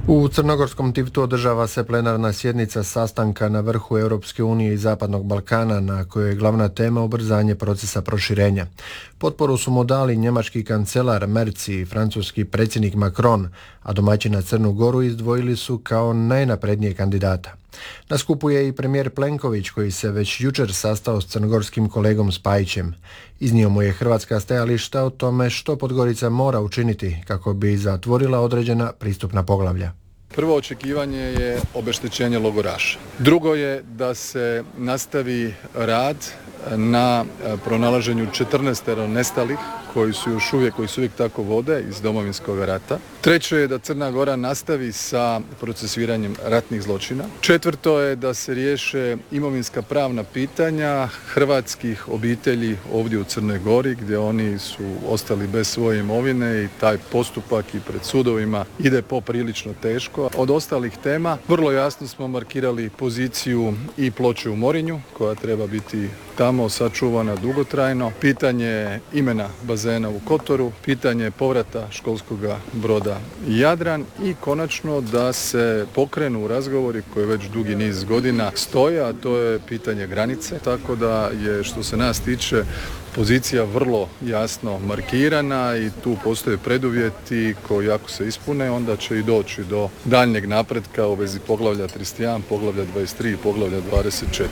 U Crnogorskom Tivtu održava se plenarna sjednica sastanka na vrhu Europske unije i Zapadnog Balkana, na kojoj je glavna tema ubrzanje procesa proširenja. Potporu su mu dali njemački kancelar Merz i francuski predsjednik Macron, a domaćina Crnu Goru izdvojili su kao najnaprednije kandidata. Na skupu je i premijer Plenković, koji se već jučer sastao s crnogorskim kolegom Spajićem. Iznio mu je hrvatska stajališta o tome što Podgorica mora učiniti kako bi zatvorila određena pristupna poglavlja. Prvo očekivanje je obeštećenje logoraša. Drugo je da se nastavi rad na pronalaženju 14 nestalih koji se uvijek tako vode iz Domovinskog rata. Treće je da Crna Gora nastavi sa procesuiranjem ratnih zločina. Četvrto je da se riješe imovinska pravna pitanja hrvatskih obitelji ovdje u Crnoj Gori, gdje oni su ostali bez svoje imovine i taj postupak i pred sudovima ide poprilično teško. Od ostalih tema vrlo jasno smo markirali poziciju i Ploče u Morinju, koja treba biti tamo sačuvana dugotrajno, pitanje imena bazena u Kotoru, pitanje povrata školskog broda Jadran i konačno da se pokrenu razgovori koji već dugi niz godina stoje, a to je pitanje granice. Tako da je, što se nas tiče, pozicija vrlo jasno markirana i tu postoje preduvjeti koji, ako se ispune, onda će i doći do daljnjeg napretka u vezi poglavlja 31, poglavlja 23 i poglavlja 24.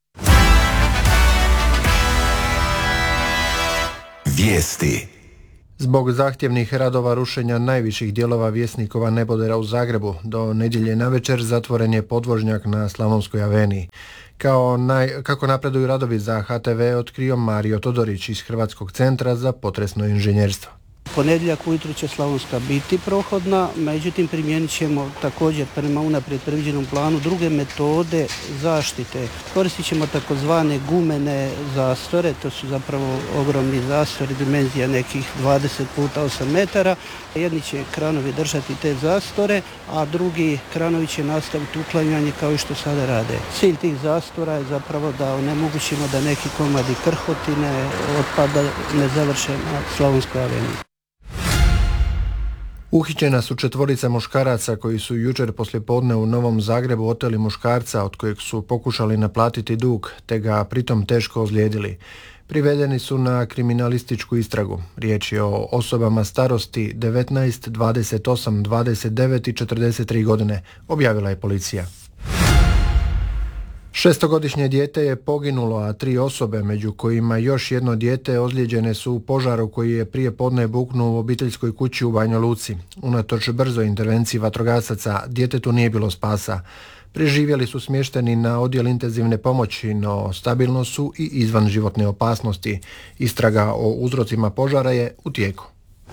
Vijesti. Zbog zahtjevnih radova rušenja najviših dijelova Vjesnikova nebodera u Zagrebu, do nedjelje navečer zatvoren je podvožnjak na Slavonskoj aveniji. Kako napreduju radovi za HTV, otkrio Mario Todorić iz Hrvatskog centra za potresno inženjerstvo. Ponedjeljak ujutro će Slavonska biti prohodna, međutim primijenit ćemo također prema unaprijed predviđenom planu druge metode zaštite. Koristit ćemo takozvane gumene zastore, to su zapravo ogromni zastori, dimenzija nekih 20 puta 8 metara. Jedni će kranovi držati te zastore, a drugi kranovi će nastaviti uklanjanje kao i što sada rade. Cilj tih zastora je zapravo da onemogućimo da neki komadi krhotine otpada ne završe na Slavonskoj aveniji. Uhićena su 4 muškaraca koji su jučer poslijepodne u Novom Zagrebu oteli muškarca od kojeg su pokušali naplatiti dug, te ga pritom teško ozlijedili. Privedeni su na kriminalističku istragu. Riječ je o osobama starosti 19, 28, 29 i 43 godine, objavila je policija. 6-godišnje dijete je poginulo, a 3 osobe, među kojima još jedno dijete, ozlijeđene su u požaru koji je prije podne buknuo u obiteljskoj kući u Banjoj Luci. Unatoč brzoj intervenciji vatrogasaca, djetetu nije bilo spasa. Preživjeli su smješteni na odjel intenzivne pomoći, no stabilno su i izvan životne opasnosti. Istraga o uzrocima požara je u tijeku.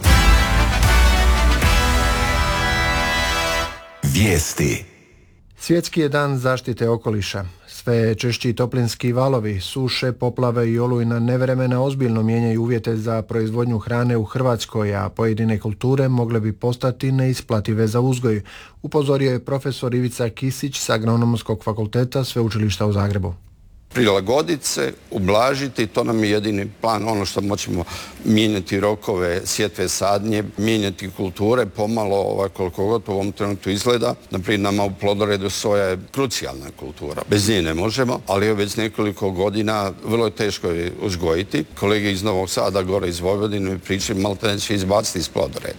Vijesti. Svjetski je dan zaštite okoliša. Sve češći toplinski valovi, suše, poplave i olujna nevremena ozbiljno mijenjaju uvjete za proizvodnju hrane u Hrvatskoj, a pojedine kulture mogle bi postati neisplative za uzgoj, upozorio je profesor Ivica Kisić s Agronomskog fakulteta Sveučilišta u Zagrebu. Prilagoditi se, ublažiti, to nam je jedini plan, ono što moćemo mijenjati rokove sjetve, sadnje, mijenjati kulture, pomalo koliko god po ovom trenutku izgleda. Naprijed nama u plodoredu soja je krucijalna kultura. Bez nje ne možemo, ali već nekoliko godina vrlo je teško je uzgojiti. Kolege iz Novog Sada, gore iz Vojvodine, pričaju malo da će izbaciti iz plodoreda.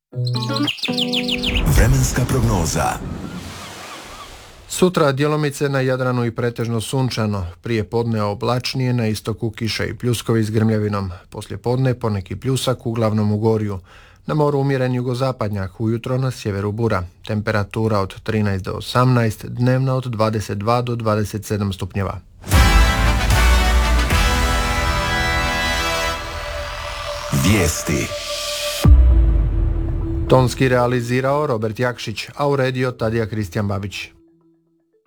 Vremenska prognoza. Sutra djelomice na Jadranu i pretežno sunčano, prije podne oblačnije, na istoku kiša i pljuskovi s grmljavinom, poslije podne poneki pljusak, uglavnom u Gorju. Na moru umjeren jugozapadnjak, ujutro na sjeveru bura. Temperatura od 13 do 18, dnevna od 22 do 27 stupnjeva. Vijesti. Tonski realizirao Robert Jakšić, a uredio Tadija Kristijan Babić.